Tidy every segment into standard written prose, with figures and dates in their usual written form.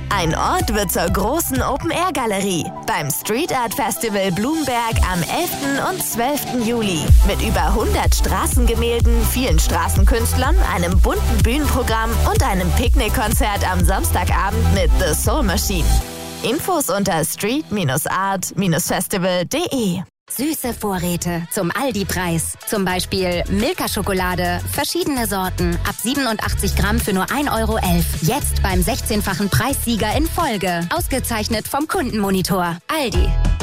Ein Ort wird zur großen Open-Air-Galerie beim Street Art Festival Blumberg am 11. und 12. Juli. Mit über 100 Straßengemälden, vielen Straßenkünstlern, einem bunten Bühnenprogramm und einem Picknickkonzert am Samstagabend mit The Soul Machine. Infos unter street-art-festival.de. Süße Vorräte zum Aldi-Preis. Zum Beispiel Milka-Schokolade, verschiedene Sorten, ab 87 Gramm für nur 1,11 €. Jetzt beim 16-fachen Preissieger in Folge. Ausgezeichnet vom Kundenmonitor. Aldi.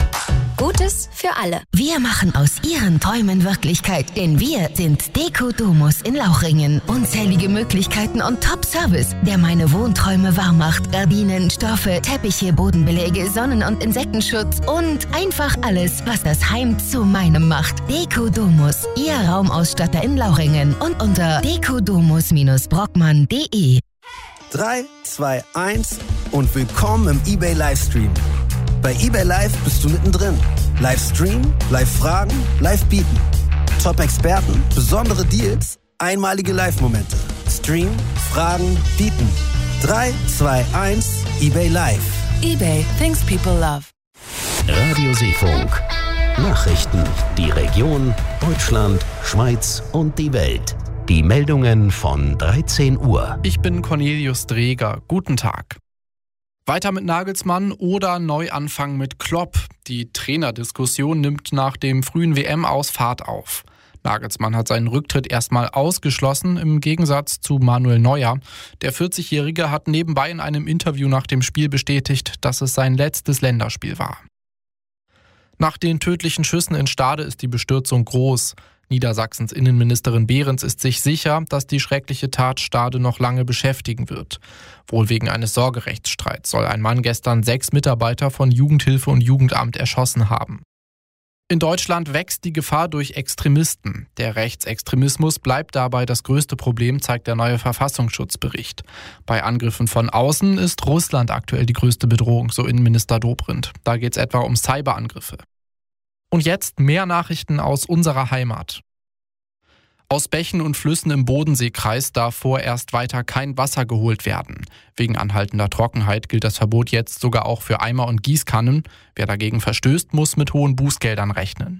Gutes für alle. Wir machen aus Ihren Träumen Wirklichkeit, denn wir sind Deko Domus in Lauchringen. Unzählige Möglichkeiten und Top-Service, der meine Wohnträume wahr macht. Gardinen, Stoffe, Teppiche, Bodenbeläge, Sonnen- und Insektenschutz und einfach alles, was das Heim zu meinem macht. Deko Domus, Ihr Raumausstatter in Lauchringen und unter dekodomus-brockmann.de. 3, 2, 1 und willkommen im eBay Livestream. Bei eBay Live bist du mittendrin. Live streamen, live fragen, live bieten. Top-Experten, besondere Deals, einmalige Live-Momente. Stream, fragen, bieten. 3, 2, 1, eBay Live. eBay, things people love. Radio Seefunk. Nachrichten, die Region, Deutschland, Schweiz und die Welt. Die Meldungen von 13 Uhr. Ich bin Cornelius Dreger. Guten Tag. Weiter mit Nagelsmann oder Neuanfang mit Klopp. Die Trainerdiskussion nimmt nach dem frühen WM-Aus Fahrt auf. Nagelsmann hat seinen Rücktritt erstmal ausgeschlossen, im Gegensatz zu Manuel Neuer. Der 40-Jährige hat nebenbei in einem Interview nach dem Spiel bestätigt, dass es sein letztes Länderspiel war. Nach den tödlichen Schüssen in Stade ist die Bestürzung groß. Niedersachsens Innenministerin Behrens ist sich sicher, dass die schreckliche Tat Stade noch lange beschäftigen wird. Wohl wegen eines Sorgerechtsstreits soll ein Mann gestern 6 Mitarbeiter von Jugendhilfe und Jugendamt erschossen haben. In Deutschland wächst die Gefahr durch Extremisten. Der Rechtsextremismus bleibt dabei das größte Problem, zeigt der neue Verfassungsschutzbericht. Bei Angriffen von außen ist Russland aktuell die größte Bedrohung, so Innenminister Dobrindt. Da geht es etwa um Cyberangriffe. Und jetzt mehr Nachrichten aus unserer Heimat. Aus Bächen und Flüssen im Bodenseekreis darf vorerst weiter kein Wasser geholt werden. Wegen anhaltender Trockenheit gilt das Verbot jetzt sogar auch für Eimer und Gießkannen. Wer dagegen verstößt, muss mit hohen Bußgeldern rechnen.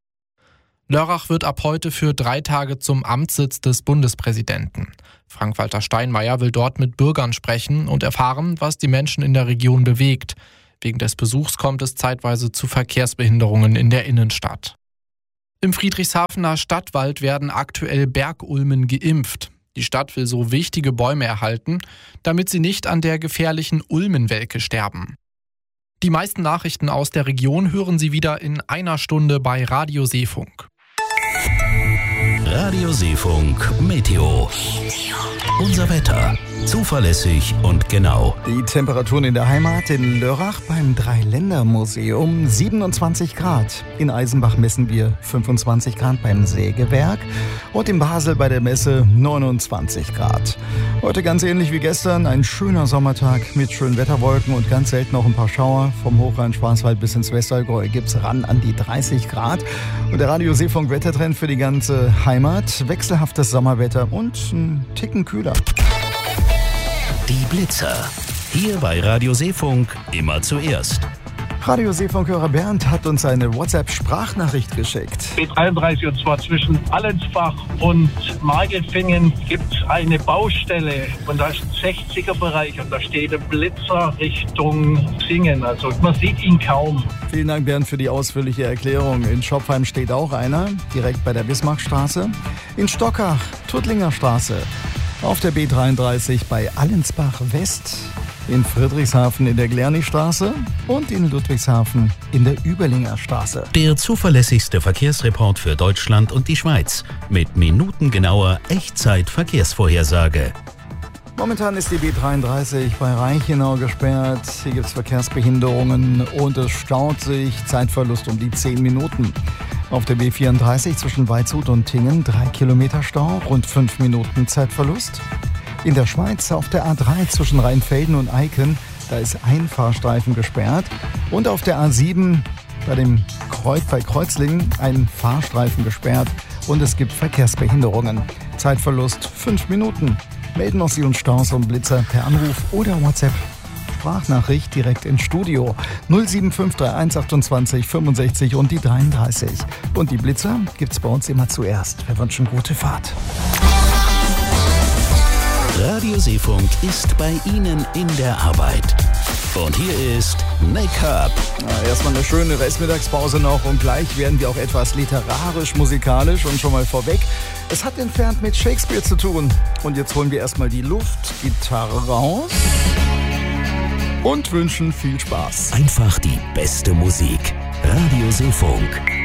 Lörrach wird ab heute für 3 Tage zum Amtssitz des Bundespräsidenten. Frank-Walter Steinmeier will dort mit Bürgern sprechen und erfahren, was die Menschen in der Region bewegt. Wegen des Besuchs kommt es zeitweise zu Verkehrsbehinderungen in der Innenstadt. Im Friedrichshafener Stadtwald werden aktuell Bergulmen geimpft. Die Stadt will so wichtige Bäume erhalten, damit sie nicht an der gefährlichen Ulmenwelke sterben. Die meisten Nachrichten aus der Region hören Sie wieder in einer Stunde bei Radio Seefunk. Radio Seefunk Meteo. Unser Wetter. Zuverlässig und genau. Die Temperaturen in der Heimat: in Lörrach beim Dreiländermuseum 27 Grad. In Eisenbach messen wir 25 Grad beim Sägewerk. Und in Basel bei der Messe 29 Grad. Heute ganz ähnlich wie gestern, ein schöner Sommertag mit schönen Wetterwolken und ganz selten noch ein paar Schauer. Vom Hochrhein-Schwarzwald bis ins Westallgäu gibt's ran an die 30 Grad. Und der Radio Seefunk Wettertrend für die ganze Heimat: wechselhaftes Sommerwetter und ein Ticken kühler. Die Blitzer. Hier bei Radio Seefunk immer zuerst. Radio Seefunk-Hörer Bernd hat uns eine WhatsApp-Sprachnachricht geschickt. B33, und zwar zwischen Allensbach und Margelfingen gibt es eine Baustelle und da ist ein 60er-Bereich und da steht ein Blitzer Richtung Singen. Also man sieht ihn kaum. Vielen Dank, Bernd, für die ausführliche Erklärung. In Schopfheim steht auch einer, direkt bei der Bismarckstraße. In Stockach, Tuttlinger Straße. Auf der B33 bei Allensbach West, in Friedrichshafen in der Glernigstraße und in Ludwigshafen in der Überlinger Straße. Der zuverlässigste Verkehrsreport für Deutschland und die Schweiz mit minutengenauer Echtzeit-Verkehrsvorhersage. Momentan ist die B33 bei Reichenau gesperrt. Hier gibt es Verkehrsbehinderungen und es staut sich. Zeitverlust um die 10 Minuten. Auf der B34 zwischen Weizhut und Tingen 3 Kilometer Stau, rund 5 Minuten Zeitverlust. In der Schweiz auf der A3 zwischen Rheinfelden und Eiken, da ist ein Fahrstreifen gesperrt. Und auf der A7 bei Kreuzlingen ein Fahrstreifen gesperrt und es gibt Verkehrsbehinderungen. Zeitverlust 5 Minuten. Melden noch Sie uns Staus und Blitzer per Anruf oder WhatsApp. Sprachnachricht direkt ins Studio. 07531 28 65 und die 33. Und die Blitzer gibt's bei uns immer zuerst. Wir wünschen gute Fahrt. Radio Seefunk ist bei Ihnen in der Arbeit. Und hier ist Make-up. Erstmal eine schöne Restmittagspause noch und gleich werden wir auch etwas literarisch-musikalisch und schon mal vorweg. Es hat entfernt mit Shakespeare zu tun. Und jetzt holen wir erstmal die Luftgitarre raus und wünschen viel Spaß. Einfach die beste Musik. Radio Seefunk.